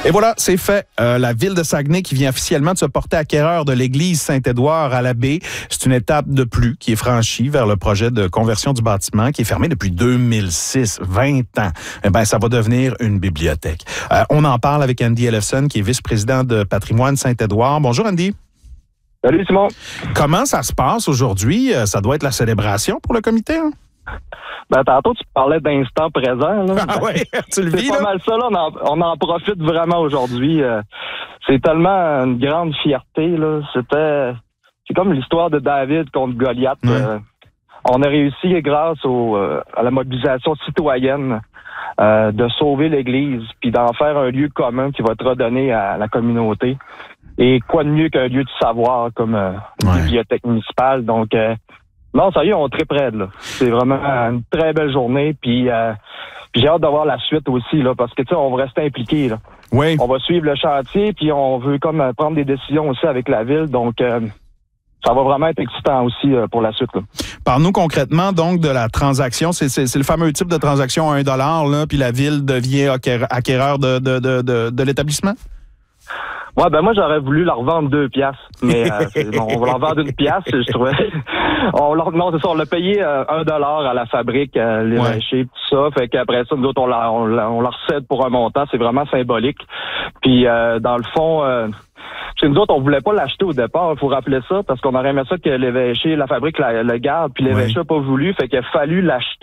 Et voilà, c'est fait. La ville de Saguenay qui vient officiellement de se porter acquéreur de l'église Saint-Édouard à la baie. C'est une étape de plus qui est franchie vers le projet de conversion du bâtiment qui est fermé depuis 2006, 20 ans. Eh bien, ça va devenir une bibliothèque. On en parle avec Andy Ellefson, qui est vice-président de Patrimoine Saint-Édouard. Bonjour, Andy. Salut, Simon. Comment ça se passe aujourd'hui? Ça doit être la célébration pour le comité, hein? Ben, tantôt, tu parlais d'instant présent. Là. Ah oui, tu le vis, c'est pas mal ça, là. On en profite vraiment aujourd'hui. C'est tellement une grande fierté, là. C'est comme l'histoire de David contre Goliath. Ouais. On a réussi, grâce à la mobilisation citoyenne, de sauver l'Église, puis d'en faire un lieu commun qui va être redonné à la communauté. Et quoi de mieux qu'un lieu de savoir comme une bibliothèque municipale. Donc, non, sérieux, on est très près, là. C'est vraiment une très belle journée, puis j'ai hâte d'avoir la suite aussi, là, parce que, tu sais, on va rester impliqués, là. Oui. On va suivre le chantier, puis on veut comme prendre des décisions aussi avec la ville, donc ça va vraiment être excitant aussi pour la suite, là. Parle-nous concrètement, donc, de la transaction. C'est le fameux type de transaction à 1 $, là, puis la ville devient acquéreur de l'établissement? Ouais, ben moi j'aurais voulu la revendre 2 piastres, mais on va la revendre 1 piastre, je trouvais. Non, c'est ça, on l'a payé 1 $ à la fabrique, l'évêché, tout ça. Fait qu'après ça, nous autres, on la recède pour un montant, c'est vraiment symbolique. Puis dans le fond, chez nous autres, on voulait pas l'acheter au départ, il faut rappeler ça, parce qu'on aurait aimé ça que l'évêché, la fabrique le garde, puis l'évêché n'a pas voulu, fait qu'il a fallu l'acheter.